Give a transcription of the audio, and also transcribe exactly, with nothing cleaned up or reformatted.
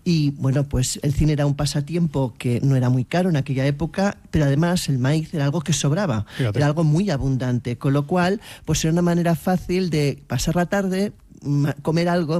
Y bueno, pues el cine era un pasatiempo que no era muy caro en aquella época, pero además el maíz era algo que sobraba, Fíjate. era algo muy abundante, con lo cual pues era una manera fácil de pasar la tarde, comer algo